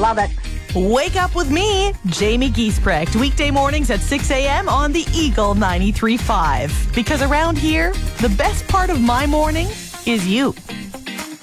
Love it. Wake up with me, Jamie Giesbrecht, weekday mornings at 6 a.m. on the Eagle 93.5. Because around here, the best part of my morning is you.